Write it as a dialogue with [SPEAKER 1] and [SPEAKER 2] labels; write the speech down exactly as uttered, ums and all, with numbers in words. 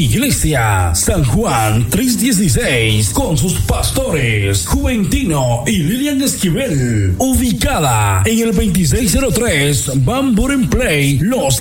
[SPEAKER 1] Iglesia San Juan trescientos dieciséis con sus pastores Juventino y Lilian Esquivel, ubicada en el veintiséis cero tres Van Buren Play, Los